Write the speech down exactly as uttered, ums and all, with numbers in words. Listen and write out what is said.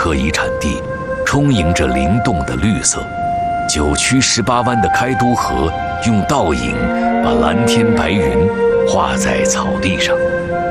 科遗产地，充盈着灵动的绿色。九曲十八弯的开都河，用倒影把蓝天白云画在草地上。